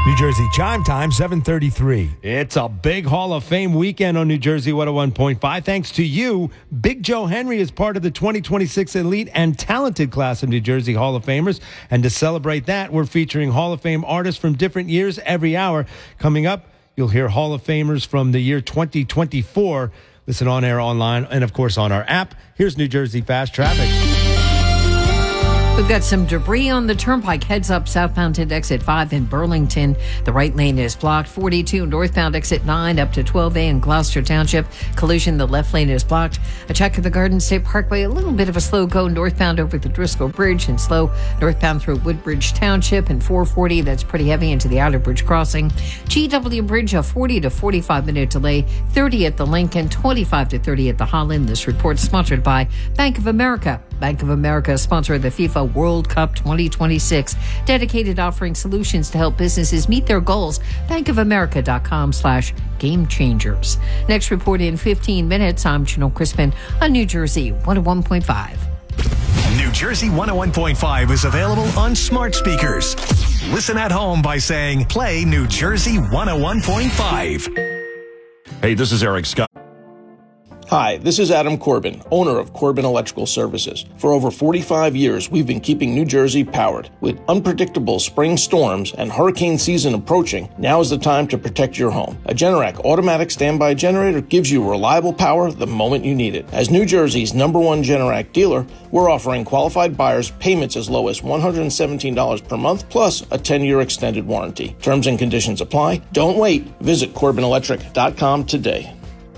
New Jersey Chime Time, 7:33. It's a big Hall of Fame weekend on New Jersey 101.5. Thanks to you, Big Joe Henry is part of the 2026 elite and talented class of New Jersey Hall of Famers. And to celebrate that, we're featuring Hall of Fame artists from different years every hour. Coming up, you'll hear Hall of Famers from the year 2024. Listen on air, online, and of course on our app. Here's New Jersey Fast Traffic. We've got some debris on the turnpike. Heads up southbound to exit 5 in Burlington. The right lane is blocked. 42 northbound exit 9 up to 12A in Gloucester Township. Collision, the left lane is blocked. A check of the Garden State Parkway. A little bit of a slow go northbound over the Driscoll Bridge and slow northbound through Woodbridge Township. And 440, that's pretty heavy into the Outer Bridge crossing. GW Bridge, a 40 to 45 minute delay. 30 at the Lincoln, 25 to 30 at the Holland. This report sponsored by Bank of America. Bank of America, sponsor of the FIFA World Cup 2026, dedicated offering solutions to help businesses meet their goals. bankofamerica.com/game changers. Next report in 15 minutes. I'm Janelle Crispin on New Jersey 101.5. New Jersey 101.5 is available on smart speakers. Listen at home by saying, play New Jersey 101.5. Hey, this is Eric Scott. Hi, this is Adam Corbin, owner of Corbin Electrical Services. For over 45 years, we've been keeping New Jersey powered. With unpredictable spring storms and hurricane season approaching, now is the time to protect your home. A Generac automatic standby generator gives you reliable power the moment you need it. As New Jersey's #1 Generac dealer, we're offering qualified buyers payments as low as $117 per month, plus a 10-year extended warranty. Terms and conditions apply. Don't wait. Visit CorbinElectric.com today.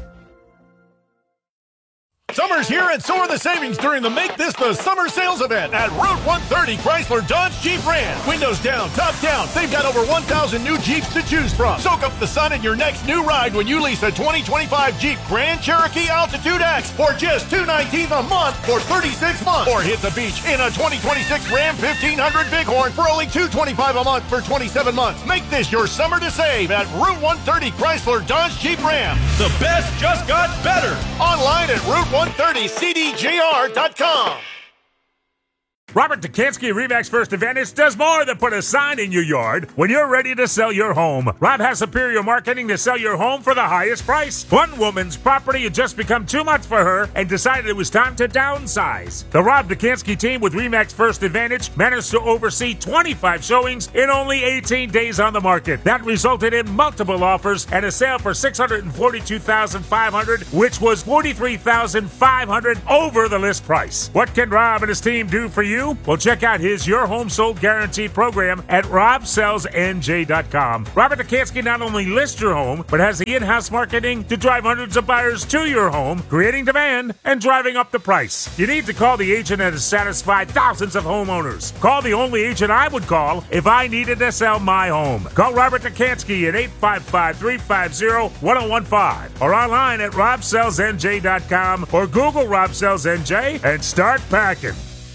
Summer's here and so are the savings during the Make This the Summer sales event at Route 130 Chrysler Dodge Jeep Ram. Windows down, top down. They've got over 1,000 new Jeeps to choose from. Soak up the sun in your next new ride when you lease a 2025 Jeep Grand Cherokee Altitude X for just $219 a month for 36 months. Or hit the beach in a 2026 Ram 1500 Bighorn for only $225 a month for 27 months. Make this your summer to save at Route 130 Chrysler Dodge Jeep Ram. The best just got better. Online at Route130CDJR.com. Robert Dekanski, RE/MAX First Advantage, does more than put a sign in your yard when you're ready to sell your home. Rob has superior marketing to sell your home for the highest price. One woman's property had just become too much for her and decided it was time to downsize. The Rob Dekanski team with RE/MAX First Advantage managed to oversee 25 showings in only 18 days on the market. That resulted in multiple offers and a sale for $642,500, which was $43,500 over the list price. What can Rob and his team do for you? Well, check out his Your Home Sold Guarantee program at robsellsnj.com. Robert Dekanski not only lists your home, but has the in-house marketing to drive hundreds of buyers to your home, creating demand and driving up the price. You need to call the agent that has satisfied thousands of homeowners. Call the only agent I would call if I needed to sell my home. Call Robert Dekanski at 855-350-1015 or online at robsellsnj.com or Google Rob Sells NJ and start packing.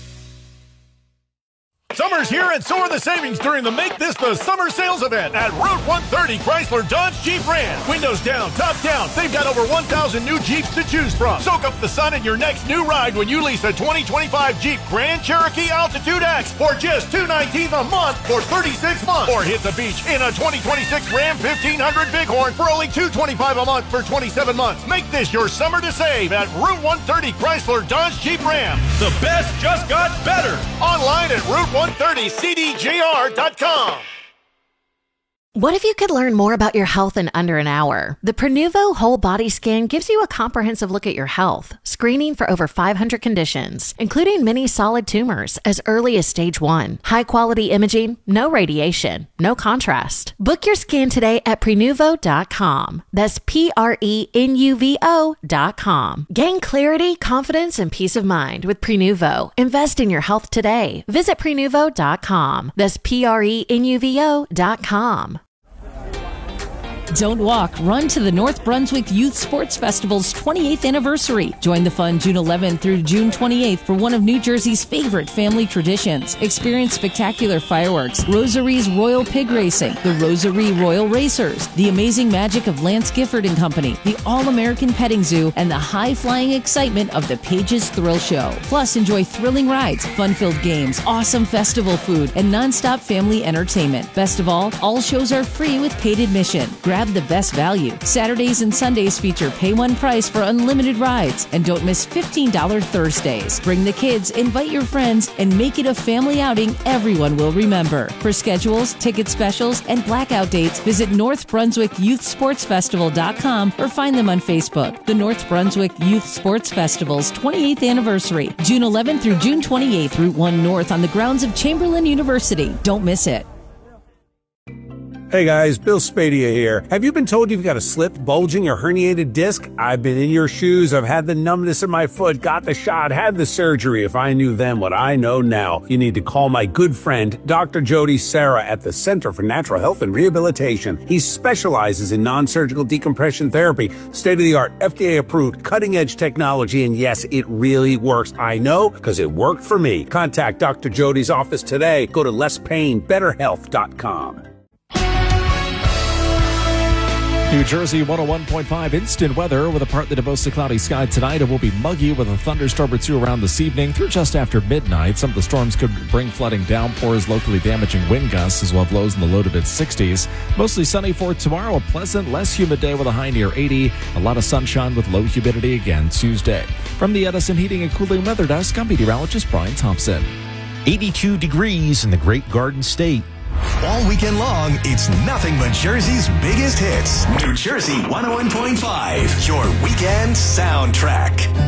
Summer's here and so are the savings during the Make This the Summer sales event at Route 130 Chrysler Dodge Jeep Ram. Windows down, top down. They've got over 1,000 new Jeeps to choose from. Soak up the sun in your next new ride when you lease a 2025 Jeep Grand Cherokee Altitude X for just $219 a month for 36 months. Or hit the beach in a 2026 Ram 1500 Bighorn for only $225 a month for 27 months. Make this your summer to save at Route 130 Chrysler Dodge Jeep Ram. The best just got better. Online at Route130CDJR.com. What if you could learn more about your health in under an hour? The Prenuvo Whole Body Scan gives you a comprehensive look at your health, screening for over 500 conditions, including many solid tumors as early as stage 1. High-quality imaging, no radiation, no contrast. Book your scan today at Prenuvo.com. That's Prenuvo.com. Gain clarity, confidence, and peace of mind with Prenuvo. Invest in your health today. Visit Prenuvo.com. That's Prenuvo.com. Don't walk, run to the North Brunswick Youth Sports Festival's 28th anniversary. Join the fun June 11th through June 28th for one of New Jersey's favorite family traditions. Experience spectacular fireworks, Rosary's Royal Pig Racing, the Rosary Royal Racers, the amazing magic of Lance Gifford and Company, the All-American Petting Zoo, and the high-flying excitement of the Pages Thrill Show. Plus, enjoy thrilling rides, fun-filled games, awesome festival food, and non-stop family entertainment. Best of all shows are free with paid admission. Grab the best value. Saturdays and Sundays feature pay one price for unlimited rides. And don't miss $15 Thursdays. Bring the kids, invite your friends, and make it a family outing everyone will remember. For schedules, ticket specials, and blackout dates, visit NorthBrunswickYouthSportsFestival.com or find them on Facebook. The North Brunswick Youth Sports Festival's 28th anniversary, June 11th through June 28th, Route 1 North on the grounds of Chamberlain University. Don't miss it. Hey guys, Bill Spadia here. Have you been told you've got a slipped, bulging, or herniated disc? I've been in your shoes. I've had the numbness in my foot, got the shot, had the surgery. If I knew then what I know now, you need to call my good friend, Dr. Jody Serra at the Center for Natural Health and Rehabilitation. He specializes in non-surgical decompression therapy, state-of-the-art, FDA-approved, cutting-edge technology, and yes, it really works. I know, because it worked for me. Contact Dr. Jody's office today. Go to lesspainbetterhealth.com. New Jersey 101.5 instant weather with a partly to mostly cloudy sky tonight. It will be muggy with a thunderstorm or two around this evening through just after midnight. Some of the storms could bring flooding downpours, locally damaging wind gusts, as well as lows in the low to mid-60s. Mostly sunny for tomorrow. A pleasant, less humid day with a high near 80. A lot of sunshine with low humidity again Tuesday. From the Edison Heating and Cooling Weather Desk, I'm meteorologist Brian Thompson. 82 degrees in the Great Garden State. All weekend long, it's nothing but Jersey's biggest hits. New Jersey 101.5, your weekend soundtrack.